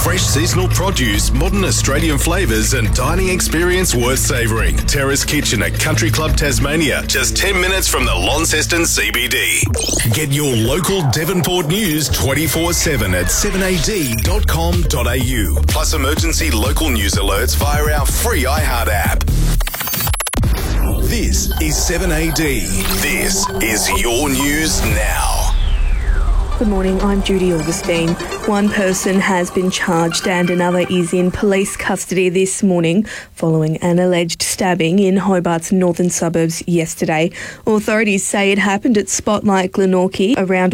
Fresh seasonal produce, modern Australian flavours and dining experience worth savouring. Terrace Kitchen at Country Club Tasmania, just 10 minutes from the Launceston CBD. Get your local Devonport news 24/7 at 7ad.com.au. Plus emergency local news alerts via our free iHeart app. This is 7AD. This is your news now. Good morning, I'm Judy Augustine. One person has been charged and another is in police custody this morning following an alleged stabbing in Hobart's northern suburbs yesterday. Authorities say it happened at Spotlight Glenorchy around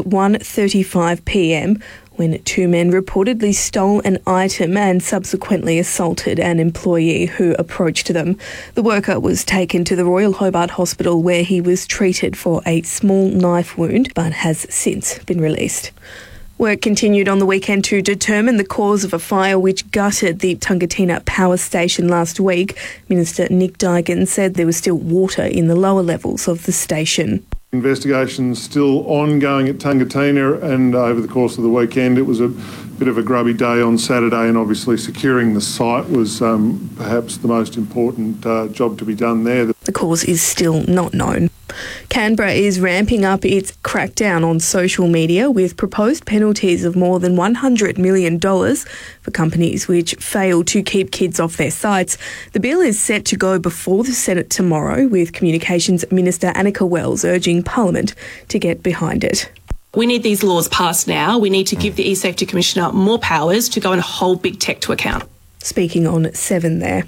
1:35 p.m. when two men reportedly stole an item and subsequently assaulted an employee who approached them. The worker was taken to the Royal Hobart Hospital where he was treated for a small knife wound but has since been released. Work continued on the weekend to determine the cause of a fire which gutted the Tungatina Power Station last week. Minister Nick Duigan said there was still water in the lower levels of the station. Investigations still ongoing at Tungatina, and over the course of the weekend it was a bit of a grubby day on Saturday, and obviously securing the site was perhaps the most important job to be done there. The cause is still not known. Canberra is ramping up its crackdown on social media with proposed penalties of more than $100 million for companies which fail to keep kids off their sites. The bill is set to go before the Senate tomorrow, with Communications Minister Annika Wells urging Parliament to get behind it. We need these laws passed now. We need to give the eSafety Commissioner more powers to go and hold big tech to account. Speaking on 7 there.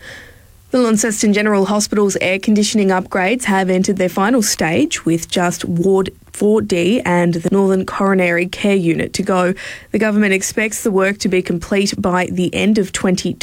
The Launceston General Hospital's air conditioning upgrades have entered their final stage, with just Ward 4D and the Northern Coronary Care Unit to go. The government expects the work to be complete by the end of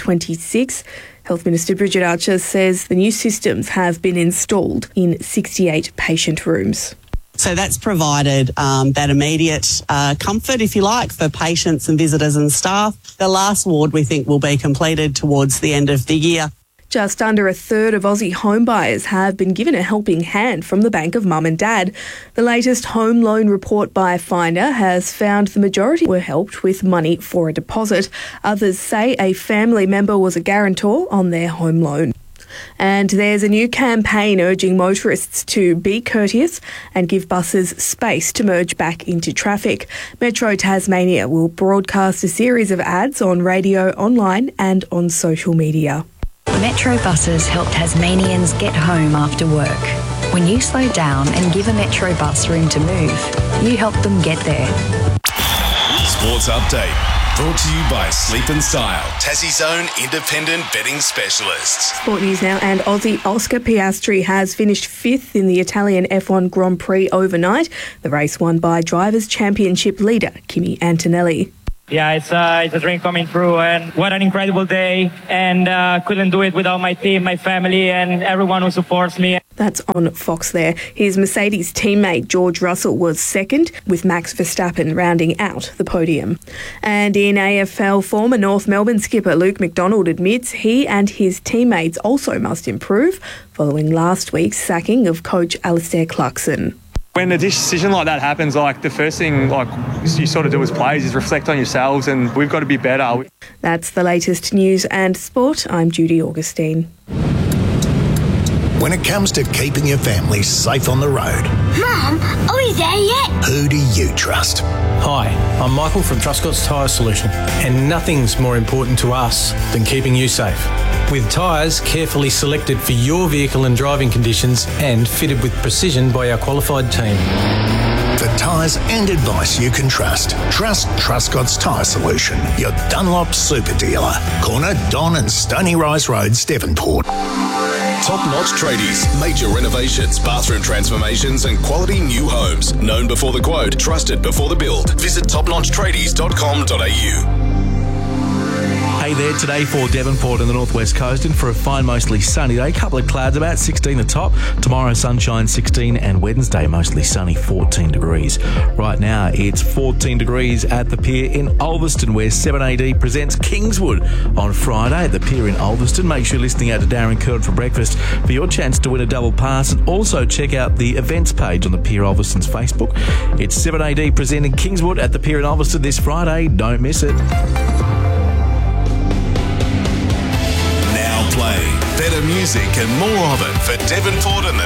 2026. Health Minister Bridget Archer says the new systems have been installed in 68 patient rooms. So that's provided that immediate comfort, if you like, for patients and visitors and staff. The last ward, we think, will be completed towards the end of the year. Just under a third of Aussie home buyers have been given a helping hand from the Bank of Mum and Dad. The latest home loan report by Finder has found the majority were helped with money for a deposit. Others say a family member was a guarantor on their home loan. And there's a new campaign urging motorists to be courteous and give buses space to merge back into traffic. Metro Tasmania will broadcast a series of ads on radio, online and on social media. Metro buses help Tasmanians get home after work. When you slow down and give a Metro bus room to move, you help them get there. Sports Update, brought to you by Sleep and Style, Tassie's own independent betting specialists. Sport news now, and Aussie Oscar Piastri has finished 5th in the Italian F1 Grand Prix overnight. The race won by Drivers' Championship leader Kimi Antonelli. Yeah, it's a dream coming true, and what an incredible day, and couldn't do it without my team, my family and everyone who supports me. That's on Fox there. His Mercedes teammate George Russell was second, with Max Verstappen rounding out the podium. And in AFL, former North Melbourne skipper Luke McDonald admits he and his teammates also must improve following last week's sacking of coach Alistair Clarkson. When a decision like that happens, the first thing you sort of do as players is reflect on yourselves, and we've got to be better. That's the latest news and sport. I'm Judy Augustine. When it comes to keeping your family safe on the road, Mum, are we there yet? who do you trust? Hi, I'm Michael from Truscott's Tyre Solution, and nothing's more important to us than keeping you safe. With tyres carefully selected for your vehicle and driving conditions and fitted with precision by our qualified team. For tyres and advice you can trust Truscott's Tyre Solution, your Dunlop super dealer. Corner Don and Stony Rise Roads, Devonport. Top-notch tradies, major renovations, bathroom transformations and quality new homes. Known before the quote, trusted before the build. Visit topnotchtradies.com.au. Hey there, today for Devonport and the Northwest Coast, and for a fine, mostly sunny day. Couple of clouds, about 16 the top. Tomorrow, sunshine 16, and Wednesday, mostly sunny, 14 degrees. Right now, it's 14 degrees at the pier in Ulverston, where 7AD presents Kingswood on Friday at the pier in Ulverston. Make sure you're listening out to Darren Curtin for breakfast for your chance to win a double pass, and also check out the events page on the Pier Ulverston's Facebook. It's 7AD presenting Kingswood at the pier in Ulverston this Friday. Don't miss it. music and more of it for Devonport and the